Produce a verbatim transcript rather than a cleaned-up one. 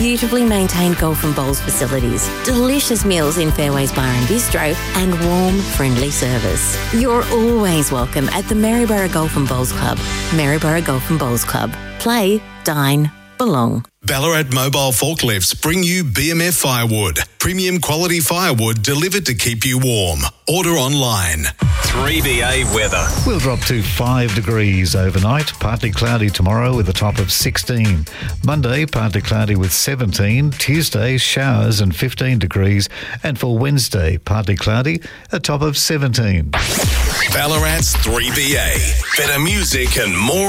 Beautifully maintained golf and bowls facilities, delicious meals in Fairways Bar and Bistro, and warm, friendly service. You're always welcome at the Maryborough Golf and Bowls Club. Maryborough Golf and Bowls Club. Play, dine, belong. Ballarat Mobile Forklifts bring you B M F Firewood. Premium quality firewood delivered to keep you warm. Order online. three B A weather. We'll drop to five degrees overnight. Partly cloudy tomorrow with a top of sixteen. Monday, partly cloudy with seventeen. Tuesday, showers and fifteen degrees. And for Wednesday, partly cloudy, a top of seventeen. Ballarat's three B A. Better music and more